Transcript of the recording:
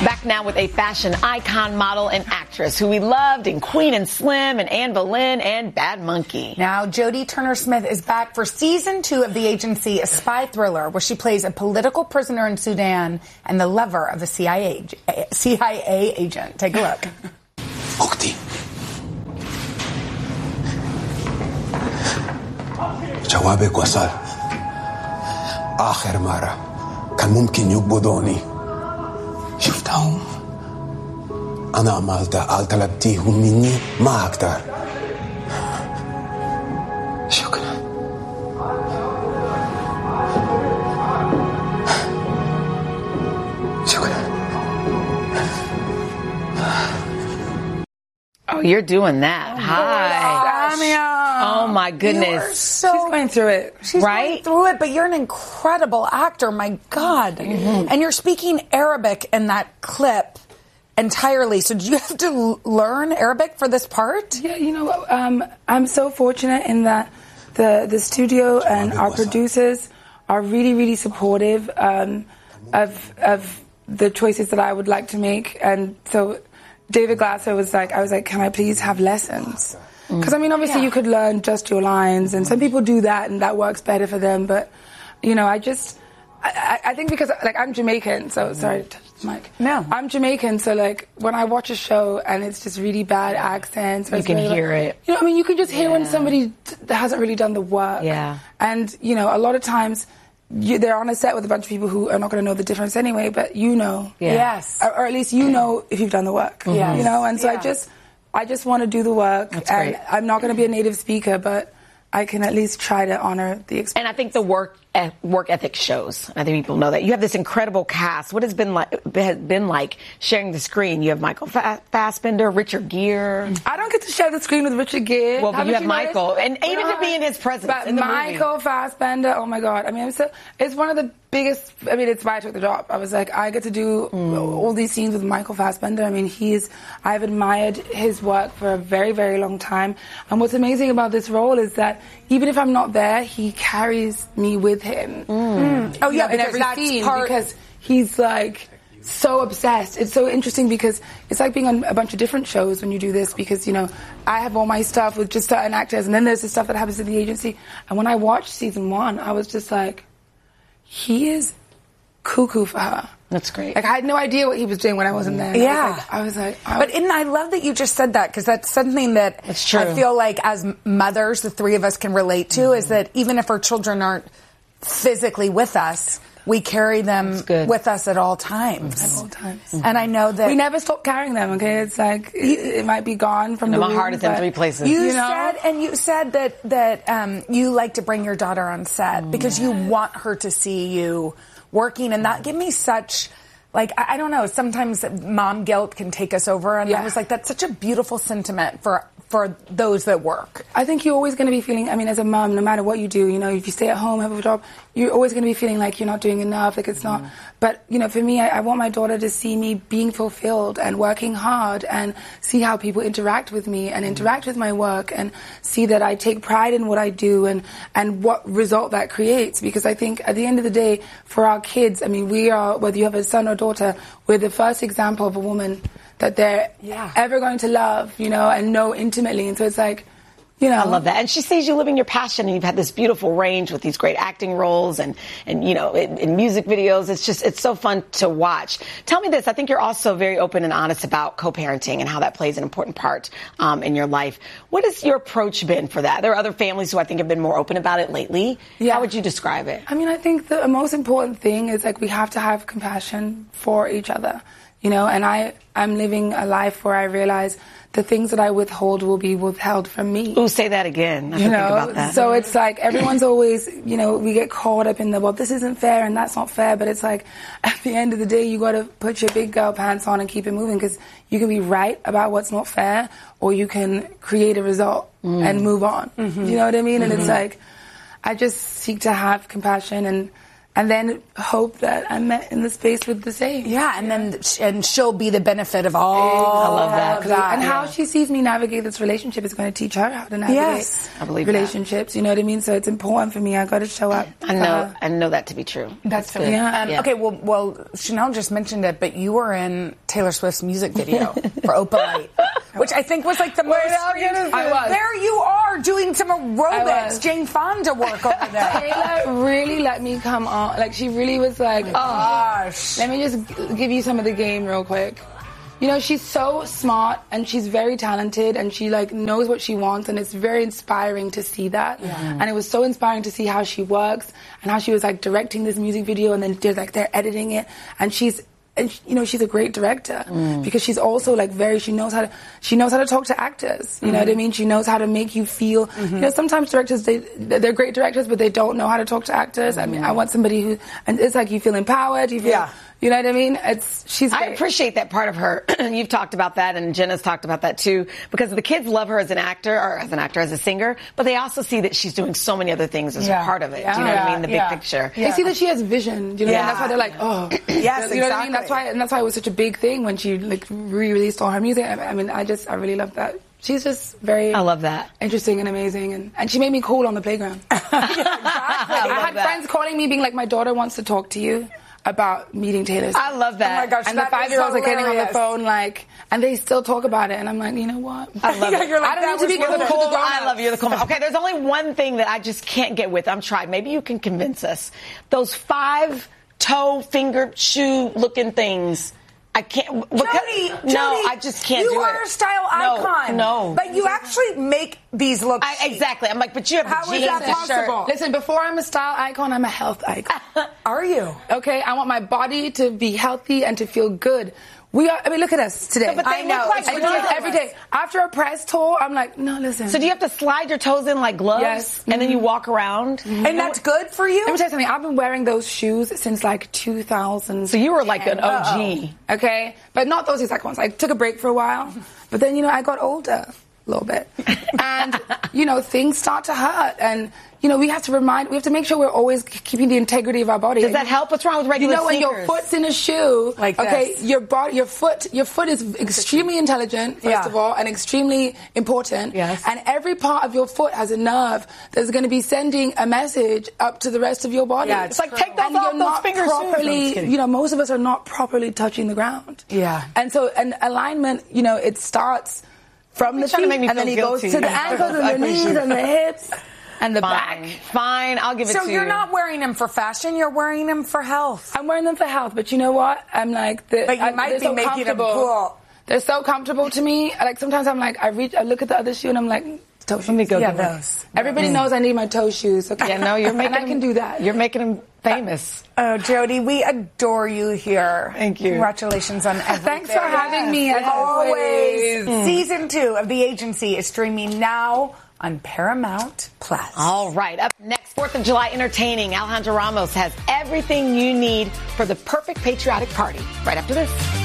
Back now with a fashion icon, model, and actress who we loved in Queen and Slim and Anne Boleyn and Bad Monkey. Now, Jodie Turner-Smith is back for season 2 of The Agency, a spy thriller where she plays a political prisoner in Sudan and the lover of a CIA agent. Take a look. أختي جوابك وصل آخر مرة كان ممكن يقبضوني شفتهم أنا عملت طلبتيهم مني ما أقدر شكرا Oh, you're doing that. Hi. Oh, my goodness. She's going through it. She's going through it, but you're an incredible actor. My God. Mm-hmm. And you're speaking Arabic in that clip entirely. So did you have to learn Arabic for this part? Yeah, you know, I'm so fortunate in that the studio and our producers are really, really supportive of the choices that I would like to make. And so David Glasser was like, I was like, can I please have lessons? Because, I mean, obviously you could learn just your lines, and some people do that, and that works better for them. But, you know, I think because, like, I'm Jamaican, so, sorry, touch the mic. No. I'm Jamaican, so, like, when I watch a show and it's just really bad accents. You can hear it. You know, I mean, you can just hear when somebody hasn't really done the work. Yeah. And, you know, a lot of times they're on a set with a bunch of people who are not going to know the difference anyway, but you know. Yeah. Yes. Or at least you know if you've done the work. Yes. You know, and so I just want to do the work. That's and great. I'm not going to be a native speaker, but I can at least try to honor the experience. And I think the work ethic shows. I think people know that. You have this incredible cast. What has been like sharing the screen? You have Michael Fassbender, Richard Gere. I don't get to share the screen with Richard Gere. Well, but you have Michael, and even to be in his presence but in the Michael Fassbender, oh my God. I mean, it's one of the biggest, I mean, it's why I took the job. I was like, I get to do all these scenes with Michael Fassbender. I mean, I've admired his work for a very, very long time. And what's amazing about this role is that even if I'm not there, he carries me with him. Oh, yeah, in every scene because he's like so obsessed. It's so interesting because it's like being on a bunch of different shows when you do this, because, you know, I have all my stuff with just certain actors, and then there's the stuff that happens in the agency. And when I watched season 1, I was just like, he is cuckoo for her. That's great. Like, I had no idea what he was doing when I wasn't there. Yeah. I was like, But I love that you just said that, because that's something that It's true. I feel like as mothers, the three of us can relate to, is that even if our children aren't physically with us, we carry them with us at all times. At all times. And I know that we never stop carrying them, okay? It's like, it might be gone from the my room, heart is in 3 places. You said that you like to bring your daughter on set because you want her to see you working, and that gave me such, like, I don't know, sometimes mom guilt can take us over, and I was like, that's such a beautiful sentiment for those that work. I think you're always going to be feeling, I mean, as a mom, no matter what you do, you know, if you stay at home, have a job, you're always going to be feeling like you're not doing enough, like it's not. But, you know, for me, I want my daughter to see me being fulfilled and working hard and see how people interact with me and interact with my work and see that I take pride in what I do and what result that creates. Because I think at the end of the day, for our kids, I mean, we are, whether you have a son or daughter, we're the first example of a woman that they're ever going to love, you know, and know intimately. And so it's like, you know. I love that. And she sees you living your passion, and you've had this beautiful range with these great acting roles and you know, in music videos. It's so fun to watch. Tell me this. I think you're also very open and honest about co-parenting and how that plays an important part in your life. What has your approach been for that? There are other families who I think have been more open about it lately. Yeah. How would you describe it? I mean, I think the most important thing is, like, we have to have compassion for each other. You know, and I'm living a life where I realize the things that I withhold will be withheld from me. Ooh, say that again. I have to think about that. So it's like everyone's always, you know, we get caught up in well, this isn't fair and that's not fair. But it's like, at the end of the day, you got to put your big girl pants on and keep it moving, because you can be right about what's not fair, or you can create a result and move on. You know what I mean? And it's like, I just seek to have compassion and then hope that I'm met in the space with the same. Yeah, and she'll be the benefit of all. I love that. of that. And how she sees me navigate this relationship is going to teach her how to navigate I believe relationships. You know what I mean? So it's important for me. I got to show up. I know that to be true. That's good. Yeah. Okay, well, Chanel just mentioned it, but you were in Taylor Swift's music video for Opalite, which I think was like the most. I was. There you are doing some aerobics, Jane Fonda work over there. Taylor really let me come on. Like, she really was like, oh, gosh. Let me just give you some of the game real quick. You know, she's so smart and she's very talented and she like knows what she wants, and it's very inspiring to see that. Yeah. And it was so inspiring to see how she works and how she was like directing this music video, and then they're editing it, and she's a great director because she's also like she knows how to talk to actors. You know what I mean? She knows how to make you feel. You know, sometimes directors they're great directors, but they don't know how to talk to actors. I mean, I want somebody who, and it's like you feel empowered. You feel, you know what I mean? She's great. I appreciate that part of her. You've talked about that, and Jenna's talked about that too, because the kids love her as an actor, as a singer, but they also see that she's doing so many other things as a part of it. Do you know what I mean? The big picture. They see that she has vision. Do you know what I mean? That's why they're like, oh. Yes, you know exactly. what I mean? That's why it was such a big thing when she like re-released all her music. I mean, I really love that. She's just very. I love that. Interesting and amazing, and she made me cool on the playground. Exactly. I had friends calling me, being like, "My daughter wants to talk to you about meeting Taylor." I love that. Oh my gosh, and the 5-year-olds are getting on the phone, like, and they still talk about it, and I'm like, you know what? I love it. You're like, I don't need to be really cool. I love you. You're the cool. Okay, there's only one thing that I just can't get with. I'm trying. Maybe you can convince us. Those 5-toe, finger, shoe-looking things. I can't. Jody, I just can't do it. You are a style icon. No. But you actually make these look chic. Exactly. I'm like, but you have How jeans is that and shirt. possible? Listen, before I'm a style icon, I'm a health icon. Are you? Okay, I want my body to be healthy and to feel good. We are. I mean, look at us today. No, but they look like I do it every day. After a press tour, I'm like, no, listen. So do you have to slide your toes in like gloves? Yes. And then you walk around? And that's good for you? Let me tell you something. I've been wearing those shoes since like 2000. So you were like an OG. Okay, but not those exact ones. I took a break for a while, but then I got older a little bit, and things start to hurt, and we have to make sure we're always keeping the integrity of our body. Does that help? What's wrong with regular when sneakers? your foot's in a shoe, like okay, this. your foot is extremely intelligent, first of all, and extremely important. Yes. And every part of your foot has a nerve that's going to be sending a message up to the rest of your body. Yeah, it's like, take those off, those fingers. Properly, most of us are not properly touching the ground. Yeah. And so an alignment, it starts from the feet, and then it goes to the ankles and the knees and the hips. And the back. Fine, I'll give it to you. So you're not wearing them for fashion, you're wearing them for health. I'm wearing them for health, but you know what? I'm like... But you might be making them cool. They're so comfortable to me. Like, sometimes I'm like, I look at the other shoe and I'm like, toe shoes. Let me go get those. Everybody knows I need my toe shoes. Okay? Yeah, no, you're making and I can do that. You're making them famous. Oh, Jody, we adore you here. Thank you. Congratulations on everything. Thanks for having me, as always. Season 2 of The Agency is streaming now on Paramount Plus. All right, up next, 4th of July entertaining. Alejandra Ramos has everything you need for the perfect patriotic party. Right after this.